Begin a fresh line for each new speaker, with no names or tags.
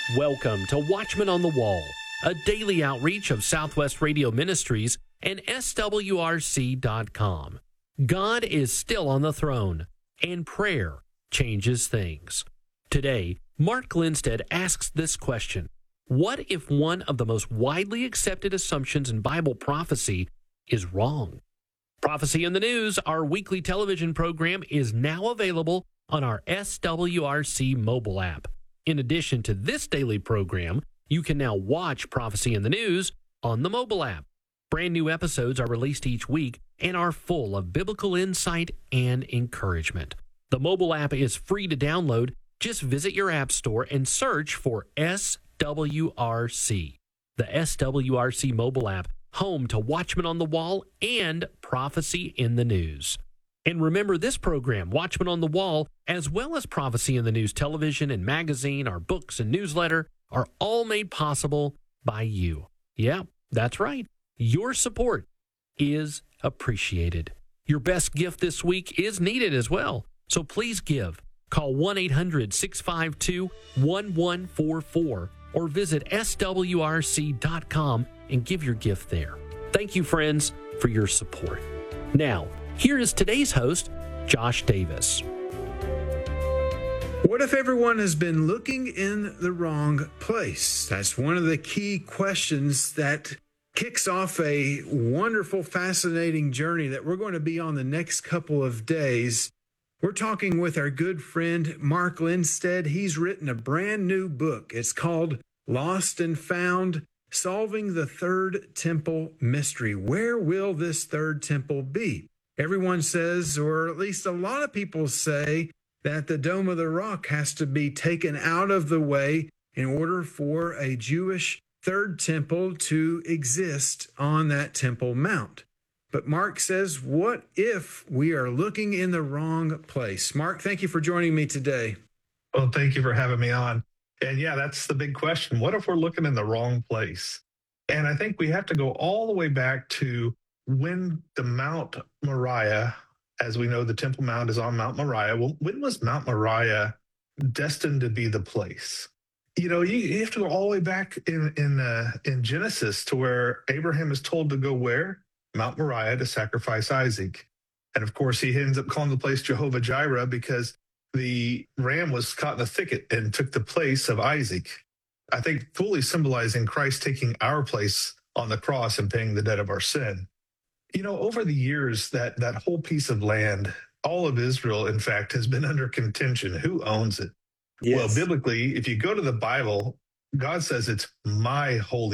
Welcome to Watchman on the Wall, a daily outreach of Southwest Radio Ministries and SWRC.com. God is still on the throne, and prayer changes things. Today, Mark Lindstedt asks this question: what if one of the most widely accepted assumptions in Bible prophecy is wrong? Prophecy in the News, our weekly television program, is now available on our SWRC mobile app. In addition to this daily program, you can now watch Prophecy in the News on the mobile app. Brand new episodes are released each week and are full of biblical insight and encouragement. The mobile app is free to download. Just visit your app store and search for SWRC. The SWRC mobile app, home to Watchman on the Wall and Prophecy in the News. And remember, this program, Watchman on the Wall, as well as Prophecy in the News television and magazine, our books and newsletter, are all made possible by you. Yeah, that's right. Your support is appreciated. Your best gift this week is needed as well. So please give. Call 1-800-652-1144 or visit swrc.com and give your gift there. Thank you, friends, for your support. Now, here is today's host, Josh Davis.
What if everyone has been looking in the wrong place? That's one of the key questions that kicks off a wonderful, fascinating journey that we're going to be on the next couple of days. We're talking with our good friend, Mark Lindstedt. He's written a brand new book. It's called Lost and Found: Solving the Third Temple Mystery. Where will this third temple be? Everyone says, or at least a lot of people say, that the Dome of the Rock has to be taken out of the way in order for a Jewish third temple to exist on that Temple Mount. But Mark says, what if we are looking in the wrong place? Mark, thank you for joining me today.
Well, thank you for having me on. And yeah, that's the big question. What if we're looking in the wrong place? And I think we have to go all the way back to when the Mount Moriah, as we know, the Temple Mount is on Mount Moriah. Well, when was Mount Moriah destined to be the place? You know, you have to go all the way back in Genesis to where Abraham is told to go where? Mount Moriah to sacrifice Isaac. And of course, he ends up calling the place Jehovah Jireh because the ram was caught in the thicket and took the place of Isaac. I think fully symbolizing Christ taking our place on the cross and paying the debt of our sin. You know, over the years, that whole piece of land, all of Israel, in fact, has been under contention. Who owns it? Yes. Well, biblically, if you go to the Bible, God says it's my holy